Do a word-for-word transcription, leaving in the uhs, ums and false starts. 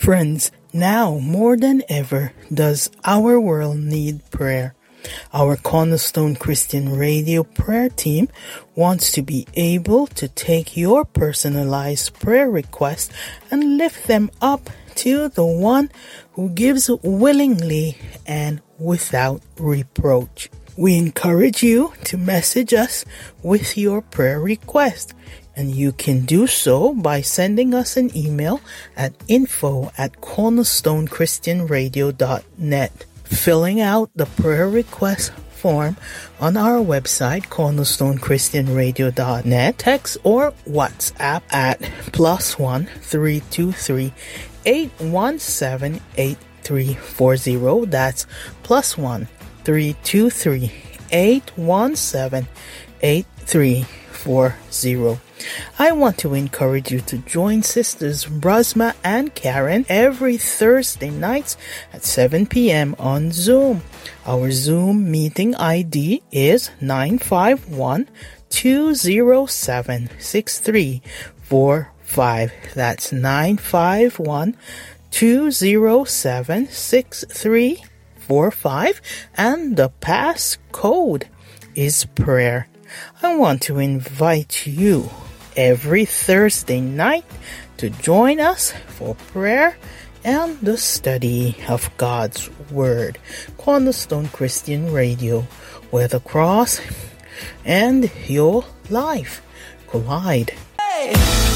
Friends, now more than ever does our world need prayer. Our Cornerstone Christian Radio prayer team wants to be able to take your personalized prayer requests and lift them up to the one who gives willingly and without reproach. We encourage you to message us with your prayer request, and you can do so by sending us an email at info at cornerstonechristianradio dot net, filling out the prayer request form on our website, cornerstone christian radio dot net, text or WhatsApp at plus one three two three eight one seven eight three four zero. That's plus one three two three eight one seven eight three four zero. I want to encourage you to join Sisters Brasma and Karen every Thursday nights at seven p.m. on Zoom. Our Zoom meeting I D is nine five one two zero seven six three four five. That's nine five one two zero seven six three four five, and the pass code is prayer. I want to invite you every Thursday night to join us for prayer and the study of God's Word. Cornerstone Christian Radio, where the cross and your life collide. Hey!